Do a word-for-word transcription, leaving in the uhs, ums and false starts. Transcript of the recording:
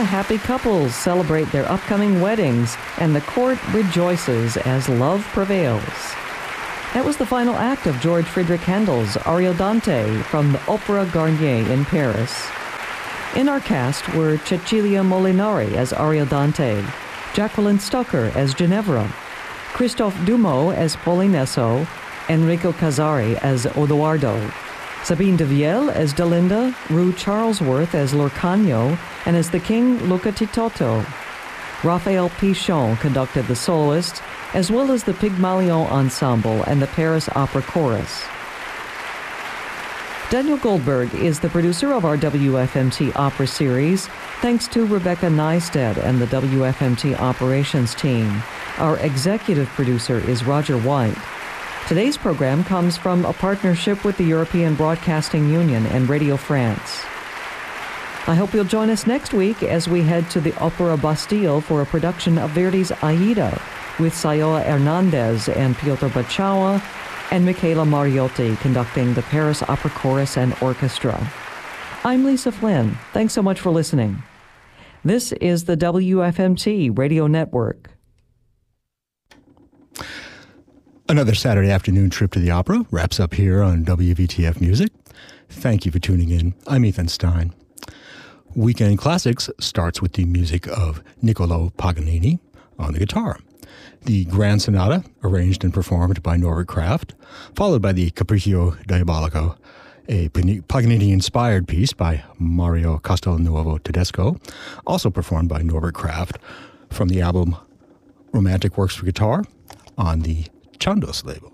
the happy couples celebrate their upcoming weddings, and the court rejoices as love prevails. That was the final act of George Friedrich Handel's Ariodante from the Opera Garnier in Paris. In our cast were Cecilia Molinari as Ariodante, Jacqueline Stucker as Ginevra, Christophe Dumont as Polinesso, Enrico Casari as Odoardo, Sabine de Viel as Delinda, Rue Charlesworth as Lorcagno, and as the king, Luca Titotto. Raphael Pichon conducted the soloists, as well as the Pygmalion Ensemble and the Paris Opera Chorus. Daniel Goldberg is the producer of our W F M T Opera series, thanks to Rebecca Neistat and the W F M T operations team. Our executive producer is Roger White. Today's program comes from a partnership with the European Broadcasting Union and Radio France. I hope you'll join us next week as we head to the Opera Bastille for a production of Verdi's Aida with Sayoa Hernandez and Piotr Bachawa and Michaela Mariotti conducting the Paris Opera Chorus and Orchestra. I'm Lisa Flynn. Thanks so much for listening. This is the W F M T Radio Network. Another Saturday afternoon trip to the opera wraps up here on W V T F Music. Thank you for tuning in. I'm Ethan Stein. Weekend Classics starts with the music of Niccolò Paganini on the guitar. The Grand Sonata, arranged and performed by Norbert Kraft, followed by the Capriccio Diabolico, a Paganini-inspired piece by Mario Castelnuovo Tedesco, also performed by Norbert Kraft, from the album Romantic Works for Guitar on the Chandos label.